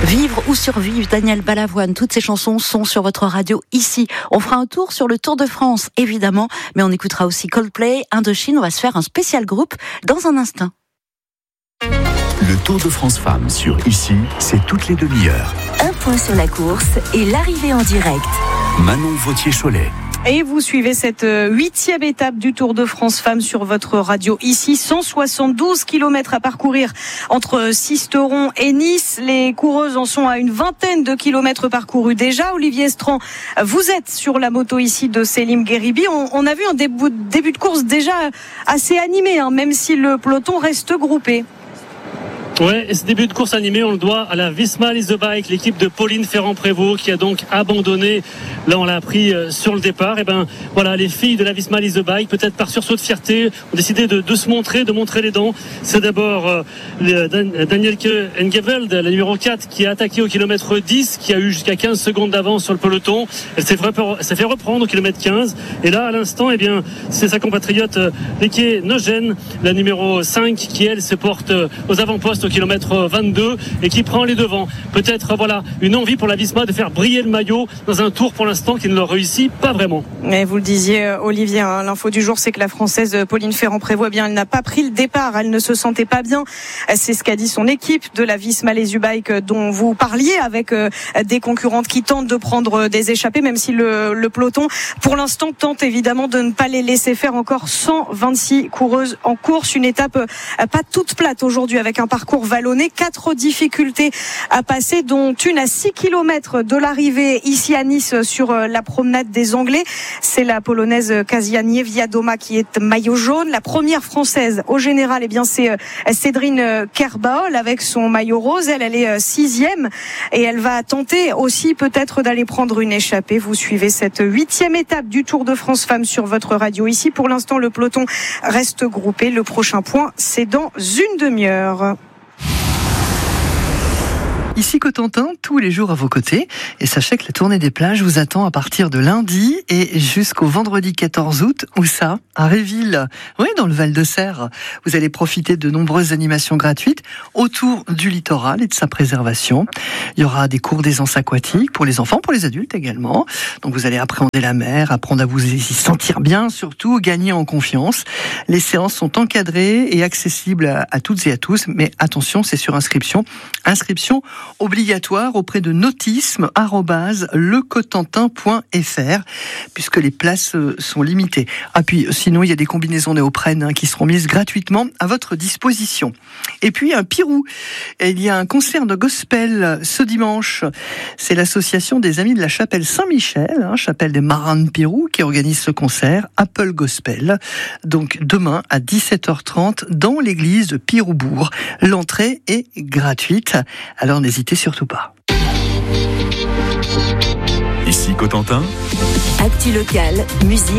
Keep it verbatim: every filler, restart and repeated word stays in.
Vivre ou survivre, Daniel Balavoine, toutes ces chansons sont sur votre radio ici. On fera un tour sur le Tour de France, évidemment, mais on écoutera aussi Coldplay, Indochine, on va se faire un spécial groupe dans un instant. Le Tour de France Femmes sur Ici, c'est toutes les demi-heures. Un point sur la course et l'arrivée en direct. Manon Vautier-Cholet. Et vous suivez cette huitième étape du Tour de France Femmes sur votre radio ici. cent soixante-douze kilomètres à parcourir entre Sisteron et Nice. Les coureuses en sont à une vingtaine de kilomètres parcourus déjà. Olivier Estran, vous êtes sur la moto ici de Selim Gheribi. On, on a vu un début, début de course déjà assez animé, hein, même si le peloton reste groupé. Ouais, et ce début de course animée, on le doit à la Visma Lease the Bike, l'équipe de Pauline Ferrand-Prévot, qui a donc abandonné. Là, on l'a appris sur le départ. Et ben, voilà, les filles de la Visma Lease the Bike, peut-être par sursaut de fierté, ont décidé de, de se montrer, de montrer les dents. C'est d'abord euh, le, Dan, Danielke Engeveld, la numéro quatre, qui a attaqué au kilomètre dix, qui a eu jusqu'à quinze secondes d'avance sur le peloton. Elle s'est fait, s'est fait reprendre au kilomètre quinze. Et là, à l'instant, eh bien, c'est sa compatriote Leke Nogen, la numéro cinq, qui elle se porte aux avant-postes au kilomètre vingt-deux et qui prend les devants. Peut-être voilà une envie pour la Visma de faire briller le maillot dans un tour pour l'instant qui ne le réussit pas vraiment. Mais vous le disiez Olivier, hein, l'info du jour c'est que la Française Pauline Ferrand-Prévot, eh bien elle n'a pas pris le départ, elle ne se sentait pas bien. C'est ce qu'a dit son équipe de la Visma Lease the Bike dont vous parliez, avec euh, des concurrentes qui tentent de prendre des échappées, même si le, le peloton pour l'instant tente évidemment de ne pas les laisser faire. Encore cent vingt-six coureuses en course, une étape euh, pas toute plate aujourd'hui avec un parcours vallonné, quatre difficultés à passer, dont une à six kilomètres de l'arrivée ici à Nice sur la promenade des Anglais. C'est la polonaise Kasia Niewiadoma qui est maillot jaune. La première française au général, eh bien c'est Cédrine Kerbaol avec son maillot rose. Elle, elle est sixième et elle va tenter aussi peut-être d'aller prendre une échappée. Vous suivez cette huitième étape du Tour de France Femmes sur votre radio ici. Pour l'instant, le peloton reste groupé. Le prochain point, c'est dans une demi-heure. Ici Cotentin, tous les jours à vos côtés. Et sachez que la tournée des plages vous attend à partir de lundi et jusqu'au vendredi quatorze août. Où ça ? À Réville. Oui, dans le Val-de-Serre. Vous allez profiter de nombreuses animations gratuites autour du littoral et de sa préservation. Il y aura des cours d'aisance aquatique pour les enfants, pour les adultes également. Donc vous allez appréhender la mer, apprendre à vous y sentir bien, surtout gagner en confiance. Les séances sont encadrées et accessibles à, à toutes et à tous. Mais attention, c'est sur inscription. Inscription obligatoire auprès de nautisme arobase lecotentin point f r puisque les places sont limitées. Ah puis sinon il y a des combinaisons néoprène hein, qui seront mises gratuitement à votre disposition. Et puis un Pirou, il y a un concert de gospel ce dimanche. C'est l'association des Amis de la Chapelle Saint-Michel, hein, Chapelle des Marins de Pirou, qui organise ce concert Apple Gospel. Donc demain à dix-sept heures trente dans l'église de Piroubourg. L'entrée est gratuite. Alors n'hésitez surtout pas. Ici Cotentin. Actu locale, musique.